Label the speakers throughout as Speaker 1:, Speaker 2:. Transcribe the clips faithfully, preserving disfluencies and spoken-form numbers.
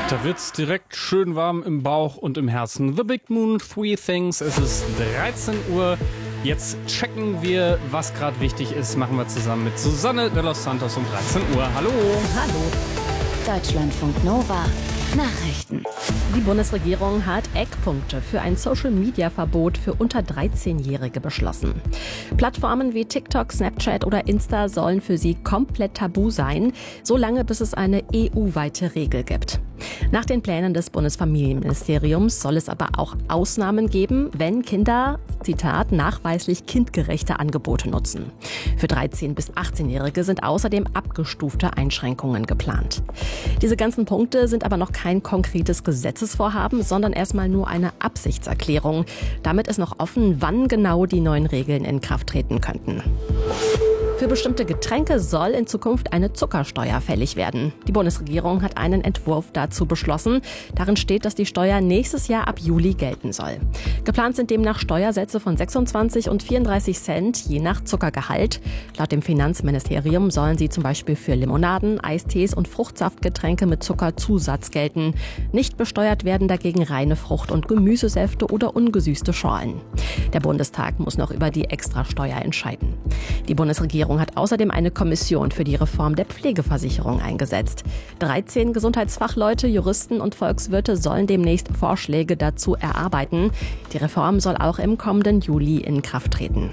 Speaker 1: Da wird's direkt schön warm im Bauch und im Herzen. The Big Moon, Three Things. Es ist dreizehn Uhr. Jetzt checken wir, was gerade wichtig ist. Machen wir zusammen mit Susanne de los Santos um dreizehn Uhr. Hallo.
Speaker 2: Hallo. Deutschlandfunk Nova. Nachrichten.
Speaker 3: Die Bundesregierung hat Eckpunkte für ein Social-Media-Verbot für unter dreizehnjährige beschlossen. Plattformen wie TikTok, Snapchat oder Insta sollen für sie komplett tabu sein, solange bis es eine E U-weite Regel gibt. Nach den Plänen des Bundesfamilienministeriums soll es aber auch Ausnahmen geben, wenn Kinder, Zitat, nachweislich kindgerechte Angebote nutzen. Für dreizehn- bis achtzehnjährige sind außerdem abgestufte Einschränkungen geplant. Diese ganzen Punkte sind aber noch kein konkretes Gesetzesvorhaben, sondern erstmal nur eine Absichtserklärung. Damit ist noch offen, wann genau die neuen Regeln in Kraft treten könnten. Für bestimmte Getränke soll in Zukunft eine Zuckersteuer fällig werden. Die Bundesregierung hat einen Entwurf dazu beschlossen. Darin steht, dass die Steuer nächstes Jahr ab Juli gelten soll. Geplant sind demnach Steuersätze von sechsundzwanzig und vierunddreißig Cent je nach Zuckergehalt. Laut dem Finanzministerium sollen sie zum Beispiel für Limonaden, Eistees und Fruchtsaftgetränke mit Zuckerzusatz gelten. Nicht besteuert werden dagegen reine Frucht- und Gemüsesäfte oder ungesüßte Schorlen. Der Bundestag muss noch über die Extrasteuer entscheiden. Die Bundesregierung hat außerdem eine Kommission für die Reform der Pflegeversicherung eingesetzt. dreizehn Gesundheitsfachleute, Juristen und Volkswirte sollen demnächst Vorschläge dazu erarbeiten. Die Reform soll auch im kommenden Juli in Kraft treten.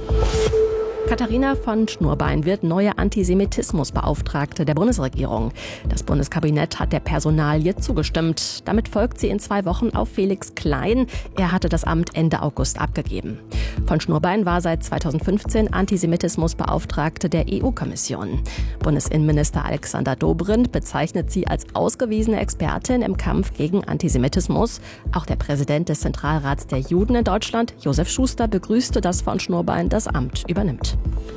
Speaker 3: Katharina von Schnurbein wird neue Antisemitismusbeauftragte der Bundesregierung. Das Bundeskabinett hat der Personalie zugestimmt. Damit folgt sie in zwei Wochen auf Felix Klein. Er hatte das Amt Ende August abgegeben. Von Schnurbein war seit zweitausendfünfzehn Antisemitismusbeauftragte der E U-Kommission. Bundesinnenminister Alexander Dobrindt bezeichnet sie als ausgewiesene Expertin im Kampf gegen Antisemitismus. Auch der Präsident des Zentralrats der Juden in Deutschland, Josef Schuster, begrüßte, dass von Schnurbein das Amt übernimmt.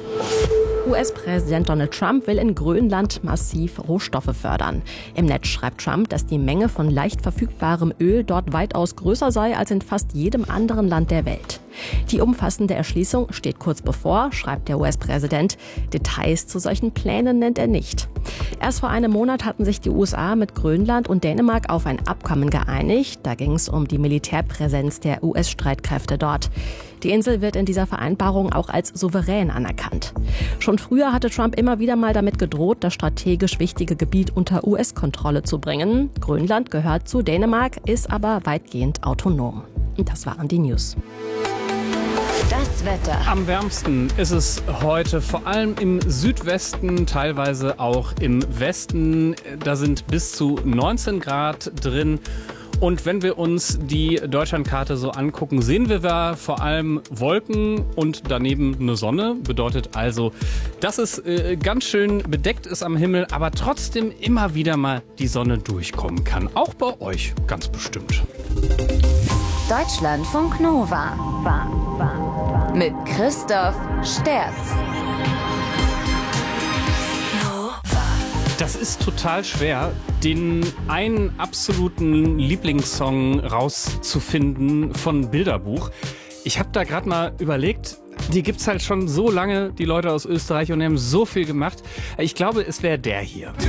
Speaker 3: U S-Präsident Donald Trump will in Grönland massiv Rohstoffe fördern. Im Netz schreibt Trump, dass die Menge von leicht verfügbarem Öl dort weitaus größer sei als in fast jedem anderen Land der Welt. Die umfassende Erschließung steht kurz bevor, schreibt der U S-Präsident. Details zu solchen Plänen nennt er nicht. Erst vor einem Monat hatten sich die U S A mit Grönland und Dänemark auf ein Abkommen geeinigt. Da ging es um die Militärpräsenz der U S-Streitkräfte dort. Die Insel wird in dieser Vereinbarung auch als souverän anerkannt. Schon früher hatte Trump immer wieder mal damit gedroht, das strategisch wichtige Gebiet unter U S-Kontrolle zu bringen. Grönland gehört zu Dänemark, ist aber weitgehend autonom. Und das waren die News.
Speaker 2: Das Wetter.
Speaker 1: Am wärmsten ist es heute, vor allem im Südwesten, teilweise auch im Westen. Da sind bis zu neunzehn Grad drin. Und wenn wir uns die Deutschlandkarte so angucken, sehen wir da vor allem Wolken und daneben eine Sonne. Bedeutet also, dass es äh, ganz schön bedeckt ist am Himmel, aber trotzdem immer wieder mal die Sonne durchkommen kann. Auch bei euch ganz bestimmt.
Speaker 2: Deutschlandfunk Nova. Mit Christoph Sterz.
Speaker 1: Das ist total schwer, den einen absoluten Lieblingssong rauszufinden von Bilderbuch. Ich habe da gerade mal überlegt, die gibt's halt schon so lange, die Leute aus Österreich, und die haben so viel gemacht. Ich glaube, es wäre der hier.